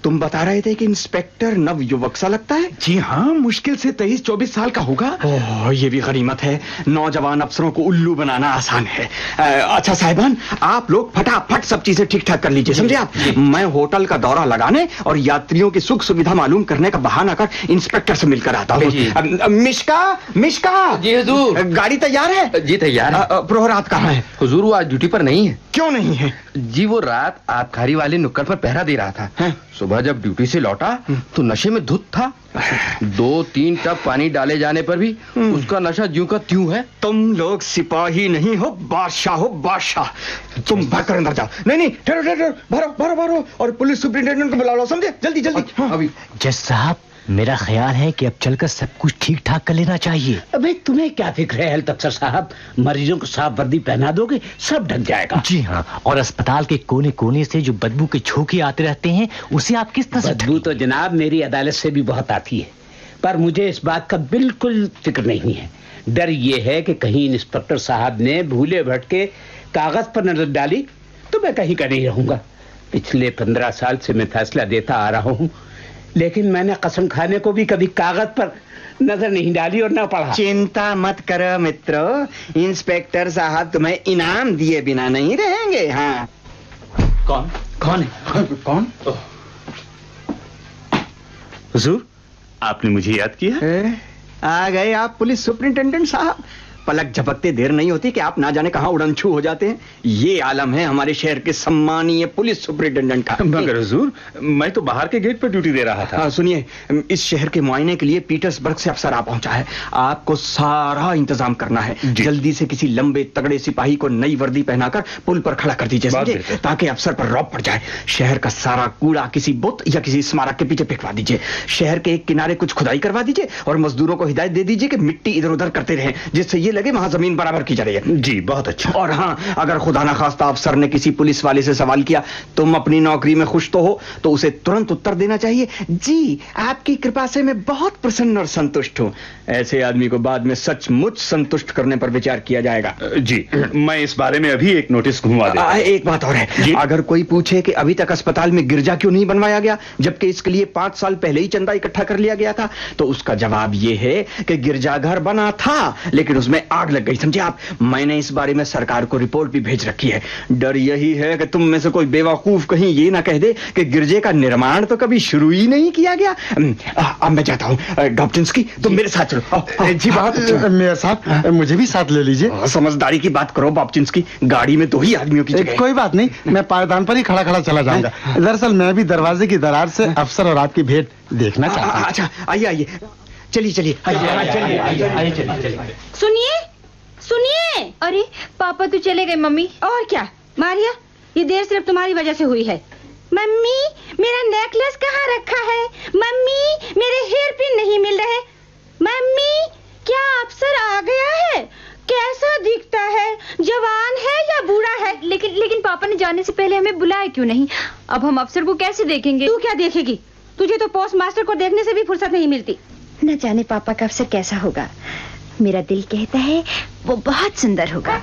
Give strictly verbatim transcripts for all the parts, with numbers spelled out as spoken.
तुम बता रहे थे कि इंस्पेक्टर नव युवक सा लगता है। जी हाँ, मुश्किल से तेईस चौबीस साल का होगा। ओह, ये भी गनीमत है, नौजवान अफसरों को उल्लू बनाना आसान है। अच्छा साहिबान, आप लोग फटाफट सब चीजें ठीक ठाक कर लीजिए, समझे आप। मैं होटल का दौरा लगाने और यात्रियों की सुख सुविधा मालूम करने का बहाना कर इंस्पेक्टर से मिलकर आता हूँ। मिश्का, मिश्का। जी हुजूर। गाड़ी तैयार है? जी तैयार है। प्रहरात कहाँ है? हुजूर वो आज ड्यूटी पर नहीं है। क्यों नहीं है? जी वो रात आबकारी वाले नुक्कड़ पर पहरा दे रहा था। है? सुबह जब ड्यूटी से लौटा तो नशे में धुत था। दो तीन टब पानी डाले जाने पर भी उसका नशा ज्यों का त्यों है। तुम लोग सिपाही नहीं हो, बादशाह हो, बादशाह। तुम भरकर अंदर जाओ। नहीं नहीं, ठहरो ठहरो, भरो भरो भरो और पुलिस सुपरिटेंडेंट को बुला लो, समझे? जल्दी जल्दी। हाँ। अभी जज साहब, मेरा ख्याल है कि अब चलकर सब कुछ ठीक ठाक कर लेना चाहिए। अबे तुम्हें क्या फिक्र है हेल्थ अफसर साहब, मरीजों को साफ वर्दी पहना दोगे, सब ढक जाएगा। जी हाँ, और अस्पताल के कोने कोने से जो बदबू के झोंके आते रहते हैं उसे आप किस तरह से? बदबू तो जनाब मेरी अदालत से भी बहुत आती है, पर मुझे इस बात का बिल्कुल फिक्र नहीं है। डर ये है कि कहीं इंस्पेक्टर साहब ने भूले भटके कागज पर नजर डाली तो मैं कहीं का नहीं रहूंगा। पिछले पंद्रह साल से मैं फैसला देता आ रहा हूँ, लेकिन मैंने कसम खाने को भी कभी कागज पर नजर नहीं डाली और न पढ़ा। चिंता मत करो मित्रों, इंस्पेक्टर साहब तुम्हें इनाम दिए बिना नहीं रहेंगे। हाँ। कौन कौन है? कौन? हुजूर, आपने मुझे याद किया? ए, आ गए आप पुलिस सुपरिंटेंडेंट साहब। पलक झपकते देर नहीं होती कि आप ना जाने कहां उड़नछू हो जाते हैं। ये आलम है हमारे शहर के सम्मानीय पुलिस सुपरिंटेंडेंट का। मगर हुजूर, मैं तो बाहर के गेट पर ड्यूटी दे रहा था। हाँ, सुनिए, इस शहर के मुआयने के लिए पीटर्सबर्ग से अफसर आ पहुंचा है। आपको सारा इंतजाम करना है। जल्दी से किसी लंबे तगड़े सिपाही को नई वर्दी पहनाकर पुल पर खड़ा कर दीजिए, समझे? ताकि अफसर पर रौब पड़ जाए। शहर का सारा कूड़ा किसी बुत या किसी स्मारक के पीछे फेंकवा दीजिए। शहर के एक किनारे कुछ खुदाई करवा दीजिए और मजदूरों को हिदायत दे दीजिए कि मिट्टी इधर उधर करते रहें, जिससे ये लगे वहां जमीन बराबर की जा रही है। जी, बहुत अच्छा। और हाँ, अगर खुदा ना खास्ता अफसर ने किसी पुलिस वाले से सवाल किया तुम अपनी नौकरी में खुश तो हो, तो उसे तुरंत उत्तर देना चाहिए, जी आपकी कृपा से मैं बहुत प्रसन्न और संतुष्ट हूं। ऐसे आदमी को बाद में सचमुच संतुष्ट करने पर विचार किया जाएगा। जी, मैं इस बारे में अभी एक नोटिस घुमवा देता हूं। एक बात और है, अगर कोई पूछे कि अभी तक अस्पताल में गिरजा क्यों नहीं बनवाया गया, जबकि इसके लिए पांच साल पहले ही चंदा इकट्ठा कर लिया गया था, तो उसका जवाब यह है कि गिरजाघर बना था लेकिन उसमें आग लग गई, समझे आप? मैंने इस बारे में सरकार को रिपोर्ट भी भेज रखी है। डर यही है कि तुम में से कोई बेवकूफ कहीं ये ना कह दे कि गिरजे का निर्माण तो कभी शुरू ही नहीं किया गया। अब मैं जाता हूं। डॉक्टर्स तुम मेरे साथ चलो। जी बात। मेयर साहब, मुझे भी साथ ले लीजिए। समझदारी की बात करो बापचिंस्की, गाड़ी में दो ही आदमियों की जगह। कोई बात नहीं, मैं पायदान पर ही खड़ा खड़ा चला जाऊंगा। दरअसल मैं भी दरवाजे की दरार से अफसर और आपकी भेंट देखना चाहता हूं। अच्छा, आइए आइए, चलिए चलिए चलिए। सुनिए सुनिए। अरे पापा तो चले गए मम्मी। और क्या मारिया, ये देर सिर्फ तुम्हारी वजह से हुई है। मम्मी मेरा नेकलेस कहाँ रखा है? मम्मी मेरे हेयर पिन नहीं मिल रहे। मम्मी क्या अफसर आ गया है? कैसा दिखता है? जवान है या बूढ़ा है? लेकिन लेकिन पापा ने जाने से पहले हमें बुलाया क्यों नहीं? अब हम अफसर को कैसे देखेंगे? तू क्या देखेगी? तुझे तो पोस्ट मास्टर को देखने से भी फुर्सत नहीं मिलती। न जाने पापा का अफसर कैसा होगा। मेरा दिल कहता है वो बहुत सुंदर होगा।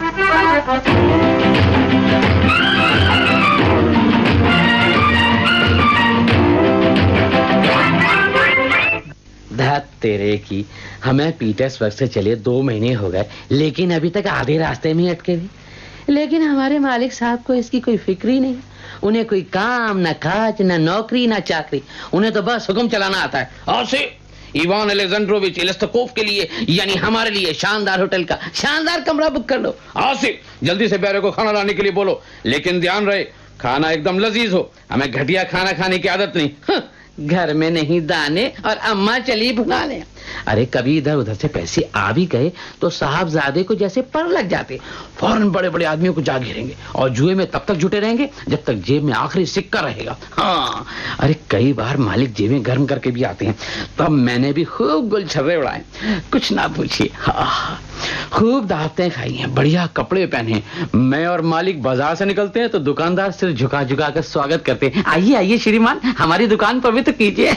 धत तेरे की, हमें पीटर्सबर्ग से चले दो महीने हो गए, लेकिन अभी तक आधे रास्ते में अटके हुए। लेकिन हमारे मालिक साहब को इसकी कोई फिक्र ही नहीं। उन्हें कोई काम न काज, न नौकरी, न चाकरी। उन्हें तो बस हुक्म चलाना आता है। और से इवान अलेक्जेंड्रोविच इलेस्तकोव के लिए, यानी हमारे लिए शानदार होटल का शानदार कमरा बुक कर लो। आसिफ जल्दी से प्यारे को खाना लाने के लिए बोलो, लेकिन ध्यान रहे खाना एकदम लजीज हो। हमें घटिया खाना खाने की आदत नहीं। हाँ, घर में नहीं दाने और अम्मा चली भुनाने। अरे कभी इधर उधर से पैसे आ भी गए तो साहबजादे को जैसे पर लग जाते, फौरन बड़े बड़े आदमियों को जा घेरेंगे और जुए में तब तक जुटे रहेंगे जब तक जेब में आखिरी सिक्का रहेगा। हाँ, अरे कई बार मालिक जेबें गर्म करके भी आते हैं, तब मैंने भी खूब गुलछर्रे उड़ाए, कुछ ना पूछिए। हाँ, खूब दावतें खाई हैं, बढ़िया कपड़े पहने। मैं और मालिक बाजार से निकलते हैं तो दुकानदार सिर झुका झुका कर स्वागत करते हैं। आइए आइए श्रीमान, हमारी दुकान पर भी तो कीजिए।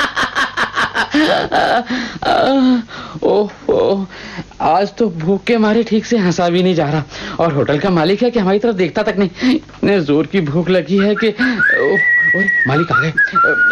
ओह ओह, आज तो भूख के मारे ठीक से हंसा भी नहीं जा रहा, और होटल का मालिक है कि हमारी तरफ देखता तक नहीं। इतने जोर की भूख लगी है कि ओह, मालिक आ गए।